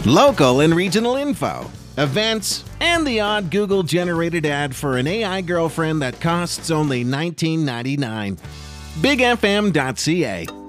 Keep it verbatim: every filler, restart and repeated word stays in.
local and regional info, events, and the odd Google-generated ad for an A I girlfriend that costs only nineteen ninety-nine. big f m dot c a